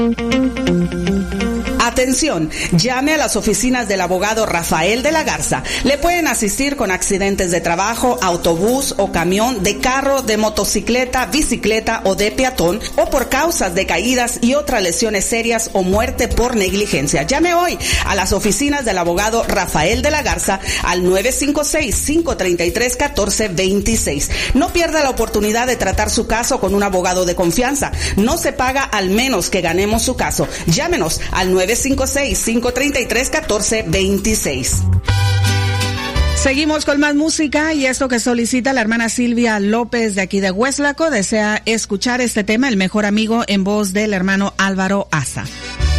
Atención, llame a las oficinas del abogado Rafael de la Garza. Le pueden asistir con accidentes de trabajo, autobús o camión, de carro, de motocicleta, bicicleta o de peatón, o por causas de caídas y otras lesiones serias o muerte por negligencia. Llame hoy a las oficinas del abogado Rafael de la Garza al 956-533-1426. No pierda la oportunidad de tratar su caso con un abogado de confianza. No se paga al menos que ganemos su caso. Llámenos al 956-533-1426. Seguimos con más música y esto que solicita la hermana Silvia López de aquí de Hueslaco. Desea escuchar este tema, El Mejor Amigo, en voz del hermano Álvaro Asa.